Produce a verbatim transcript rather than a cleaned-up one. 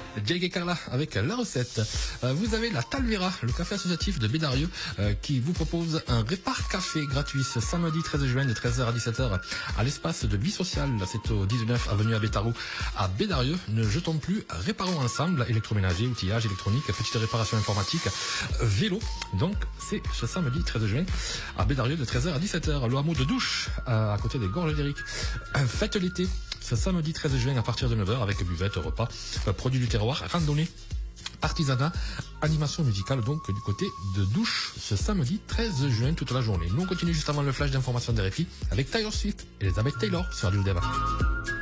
Jake et Carla avec la recette. Euh, vous avez la Talvera, le café associatif de Bédarieux, euh, qui vous propose un répart café gratuit ce samedi treize juin de treize heures à dix-sept heures à l'espace de vie sociale. C'est au dix-neuf avenue Abbé Tarot à Bédarieux. Ne jetons plus, réparons ensemble. Électroménager, outillage électronique, petite réparation informatique, vélo. Donc c'est ce samedi treize juin à Bédarieux de treize heures à dix-sept heures. Le hameau de Douche à côté des Gorges d'Éric. Faites l'été ce samedi treize juin à partir de neuf heures avec buvette, repas, produits du terroir, randonnée, artisanat, animation musicale donc du côté de Douche ce samedi treize juin toute la journée. Nous on continue juste avant le flash d'information des R F I avec Taylor Swift et Elizabeth Taylor sur Radio Débat.